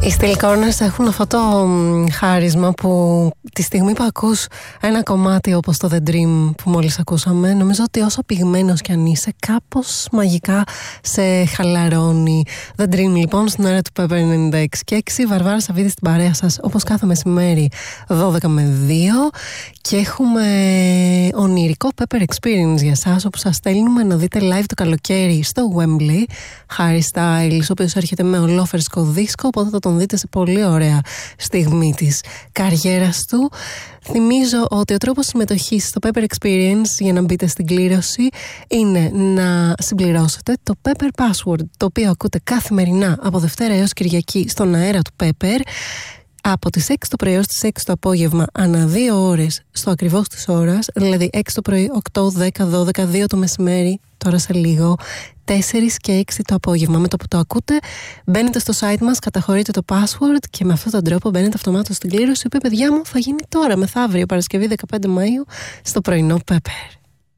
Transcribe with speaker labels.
Speaker 1: Οι Steel Corners έχουν αυτό το χάρισμα που τη στιγμή που ακούς ένα κομμάτι όπως το The Dream που μόλις ακούσαμε, νομίζω ότι όσο πυγμένος κι αν είσαι, κάπως μαγικά σε χαλαρώνει. The Dream λοιπόν στην ώρα του Pepper 96 και 6. Βαρβάρα Σαββίδη στην παρέα σας όπως κάθε μεσημέρι 12 με 2 και έχουμε ονειρικό Pepper Experience για σας, όπου σας στέλνουμε να δείτε live το καλοκαίρι στο Wembley Harry Styles, ο οποίος έρχεται με ολόφερσκο δίσκο, οπότε θα τον δείτε σε πολύ ωραία στιγμή της καριέρας του. Θυμίζω ότι ο τρόπος συμμετοχής στο Pepper Experience για να μπείτε στην κλήρωση είναι να συμπληρώσετε το Pepper Password, το οποίο ακούτε καθημερινά από Δευτέρα έως Κυριακή στον αέρα του Pepper, από τις 6 το πρωί έως τις 6 το απόγευμα, ανά 2 ώρες στο ακριβώς της ώρας, δηλαδή 6 το πρωί, 8, 10, 12, 2 το μεσημέρι, τώρα σε λίγο, 4 και 6 το απόγευμα. Με το που το ακούτε, μπαίνετε στο site μας, καταχωρείτε το password και με αυτόν τον τρόπο μπαίνετε αυτομάτως στην κλήρωση, που παιδιά μου θα γίνει τώρα, μεθαύριο, Παρασκευή 15 Μαΐου, στο πρωινό Pepper.